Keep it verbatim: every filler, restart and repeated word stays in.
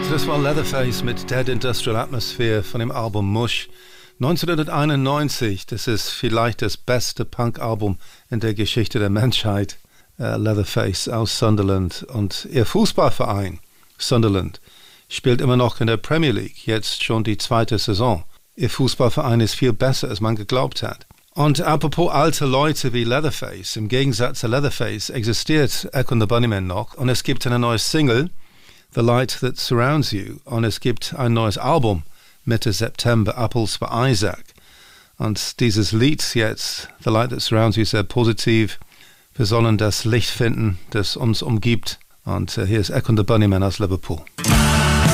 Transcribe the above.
Das war Leatherface mit Dead Industrial Atmosphere von dem Album Mush neunzehnhunderteinundneunzig. Das ist vielleicht das beste Punk-Album in der Geschichte der Menschheit. Uh, Leatherface aus Sunderland und ihr Fußballverein Sunderland spielt immer noch in der Premier League, jetzt schon die zweite Saison. Ihr Fußballverein ist viel besser, als man geglaubt hat. Und apropos alte Leute wie Leatherface, im Gegensatz zu Leatherface existiert Echo and the Bunnymen noch und es gibt eine neue Single, The Light That Surrounds You, und es gibt ein neues Album Mitte September, Apples for Isaac. Und dieses Lied jetzt, The Light That Surrounds You, sehr positiv. Wir sollen das Licht finden, das uns umgibt. Und uh, hier ist Echo and the Bunnymen aus Liverpool.